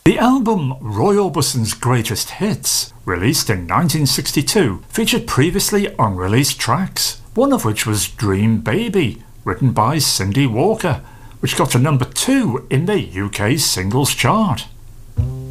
The album Roy Orbison's Greatest Hits, released in 1962, featured previously unreleased tracks, one of which was Dream Baby, written by Cindy Walker, which got to number 2 in the UK singles chart.